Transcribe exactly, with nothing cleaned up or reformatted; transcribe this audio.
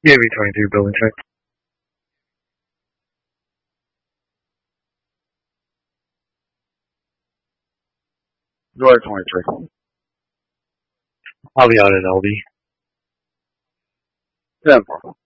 Yeah, V twenty-three building check. Go ahead, twenty-three. I'll be out at L B. ten four.